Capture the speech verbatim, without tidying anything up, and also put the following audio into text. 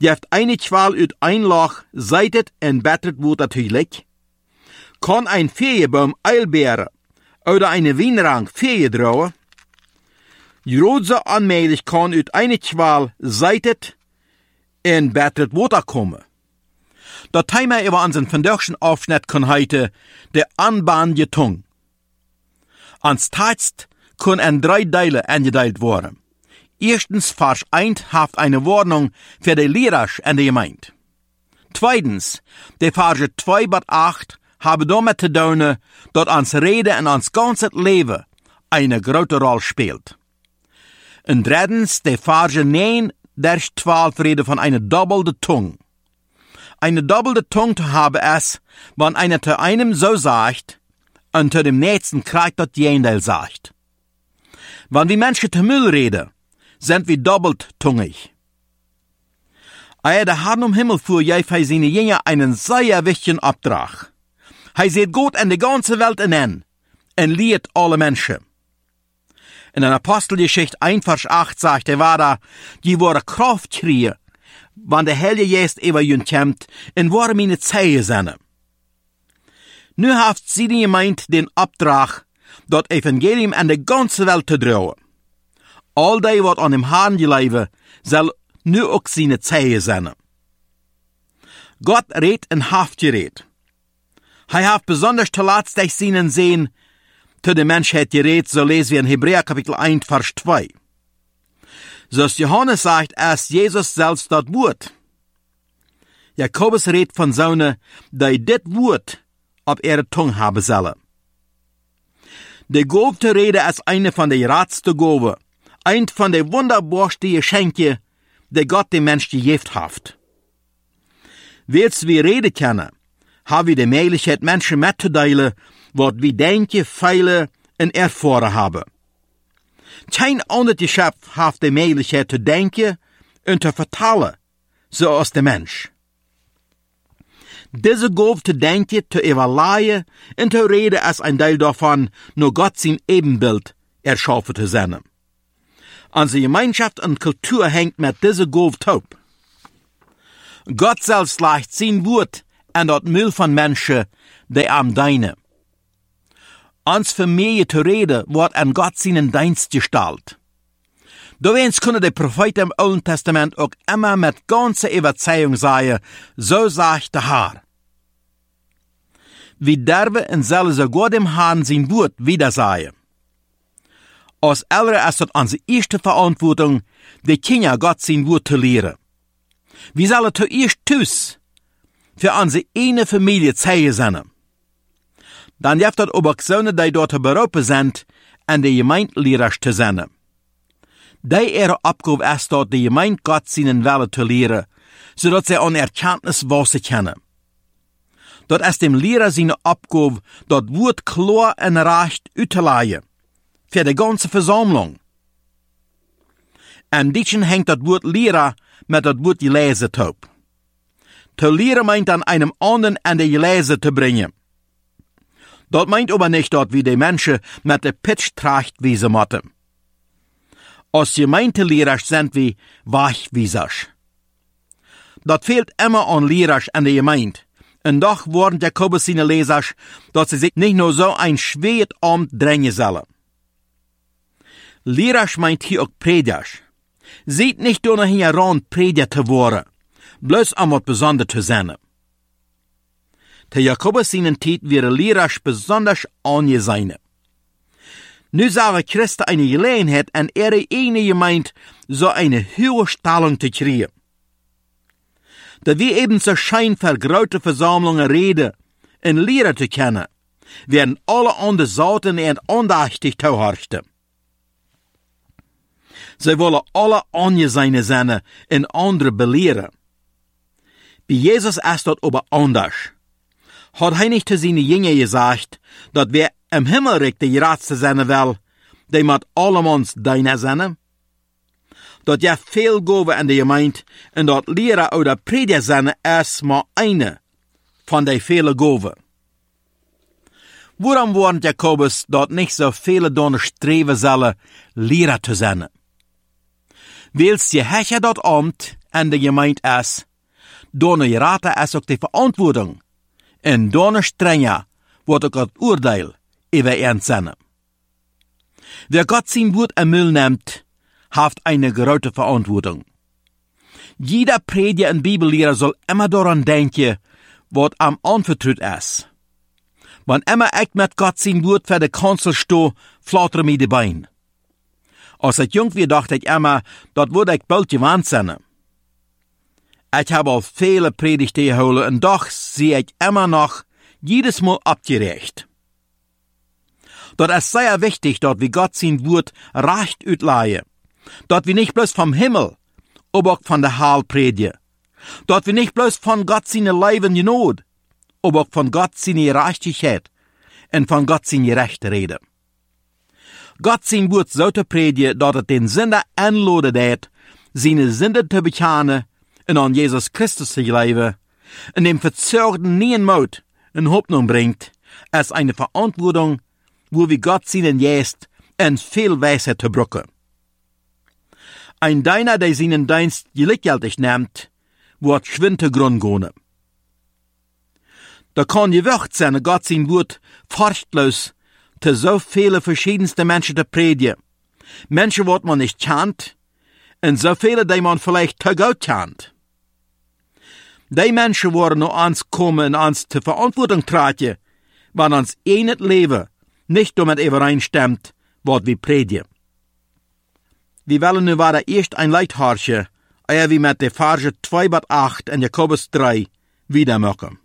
Je heeft eine Qual uit ein Loch, seitet en bettert wordt natuurlijk. Kann ein Feenboom eilbeeren oder eine Weinrank Feen drauen? Grootse onmiddellijk kan uit eine Qual seitet en bettert wordt komen. Dat Thema über unseren vandaagschen Aufschnitt kann heute der anbahnende Tung. Ans Text kann in drei Teile eingeteilt worden. Erstens, Vers eins haft eine Warnung für die Lehrer in der Gemeinde. Zweitens, die Verse zwei bis acht haben damit zu tun, dass uns Rede in uns ganzes Leben eine große Rolle spielt. Und drittens, die Verse neun bis zwölf reden von einer doppelten Tung. Eine doppelte Tung zu haben ist, wenn einer zu einem so sagt, und zu dem nächsten kriegt das Gegenteil sagt. Wenn wir Menschen zu Müll reden, sind wir doppelt tungig. Er der Herr im Himmel fuhr je für seine Jünger einen sehr wichtigen Auftrag. Er sieht Gott in die ganze Welt in und lehrt alle Menschen. In der Apostelgeschichte eins Vers acht sagt er weiter, die wurde Kraft kriegen, wann der Heilige Geist über ihn kommt, und wurde meine Zeichen sein. Nu haft sie die Gemeinde den Auftrag, das Evangelium an der ganzen Welt zu trauen. All die, wat an dem Herrn gelegen, soll nu auch seine Zeichen sein. Gott redt in Haft geredet. Er hat besonders zuletzt durch seinen Sehen zu der Menschheit geredet, so lesen wir in Hebräer Kapitel eins, Vers zwei. So ist Johannes sagt, erst Jesus selbst das Wort. Jakobus redet von Söhne, die das Wort auf ihre Zunge haben sollen. Die Gabe Rede ist eine von den ratsten Gaben, ein von den wunderbarsten Geschenken, die Gott dem Menschen gegeben hat. Willst wir reden können, haben wir die Möglichkeit, Menschen mitzuteilen, was wir denken, fühlen und erfahren haben. Kein anderes Geschöpf hat die Möglichkeit zu denken und zu vertellen, so als der Mensch. Diese Gabe zu denken, zu evaluieren und zu reden ist ein Teil davon, nur Gott sein Ebenbild erschaffen zu sein. Unsere Gemeinschaft und Kultur hängt mit dieser Gabe taub. Gott selbst legt sein Wort an das Müll von Menschen, die am Deine. Uns Familie zu reden, wird an Gott seinen Dienst gestellt. Daweins können die Propheten im Alten Testament auch immer mit ganzer Überzeugung sagen, so sagt der Herr. Wir dürfen und sollen sogar dem Herrn sein Wort wieder sagen. Als Eltern ist das unsere erste Verantwortung, die Kinder Gott sein Wort zu lehren. Wir sollen zuerst tun, für unsere eine Familie zeigen sein. Dann gibt es aber Söhne, die dort berufen sind, an die Gemeindelehrer zu sein. Die ihre Aufgabe ist dort, die Gemeinde Gott seinen Wille zu lehren, sodass sie an Erkenntnis wachsen können. Dort ist dem Lehrer seine Aufgabe, das Wort klar und recht auszulegen, für die ganze Versammlung. Am Ditchen hängt das Wort Lehrer mit das Wort gelesen taub. Zu lehren meint an einem anderen an die Gelesen zu bringen. Das meint aber nicht, dass wir die Menschen mit der Pitch tracht wiesen müssen. Als Gemeindelehrer sind wir Wachwiesers. Das fehlt immer an Lehrer an der Gemeinde. Und doch wurden Jakobus seine Leser, dass sie sich nicht nur so ein schweres Amt drängen sollen. Lehrer meint hier auch Prediger. Seht nicht nur heran, Prediger zu werden, bloß um was Besonderes zu sein. Der Jakobus seinen Tit wäre Lehrer besonders angesehen. Nu sage Christen eine Gelegenheit, an ihre eigene Gemeinde so eine hohe Stellung zu kriegen. Da wir eben so schein für große Versammlungen reden und lehren zu können, werden alle anderen Sorten und andächtig zuhorchen. Sie wollen alle angesehen sein und andere belehren. Bei Jesus ist das aber anders. Hat er nicht zu seinen Jüngern gesagt, dass wer im Himmelreich die Ratste sein will, der mit allem uns deiner sein? Dat ja veel Gaben in der Gemeinde und dat Lehrer oder Prediger sein ist mal eine von den vielen Gaben. Warum warnt Jakobus, dat nicht so viele dann streben sollen, Lehrer zu sein? Weil's je hecher dat Amt an de gemeente is, dan raten is ook de verantwoording. En dan strenger wordt ook het oordeel über ihren Sinne. Wer Gott sein Wort am Müll nimmt, hat eine große Verantwortung. Jeder Prediger und Bibellehrer soll immer daran denken, was am anvertraut ist. Wenn immer ich mit Gott sein Wort für die Kanzel stehe, flattert mir die Beine. Als ich jung war, dachte ich immer, das würde ich bald gewandt sein. Ich habe auch viele Predigten geholt und doch sehe ich immer noch jedes Mal abgerecht. Das ist sehr wichtig, dass wir Gott sein Wort recht utleihen. Dass wir nicht bloß vom Himmel, aber auch von der Hall predigen. Dass wir nicht bloß von Gott seine Leben Not, aber auch von Gott seine Gerechtigkeit und von Gott seine Rechte reden. Gott sein Wort so zu predigen, dass es den Sünder anladen wird, seine Sünde zu bekennen und an Jesus Christus zu glauben, und dem Verzörgten nie in Mut und Hoffnung bringt, ist eine Verantwortung, wo wir Gott seinen Geist und viel Weisheit zu brücken. Ein Deiner, der seinen Dienst gleichgültig nimmt, wird schwind zu Grund gehen. Da kann gewirkt sein, Gott sein Wort furchtlos zu so viele verschiedenste Menschen zu predigen. Menschen, die man nicht kennt, und so viele, die man vielleicht zu gut kennt. Die Menschen wollen noch ans kommen und ans zur Verantwortung tragen, wenn uns eh nicht leben, nicht damit übereinstimmt, was wir predigen. Wir wollen nu weiter erst ein Leid horchen, ehe wir mit der Verse zwei bis acht in Jakobus drei wieder machen.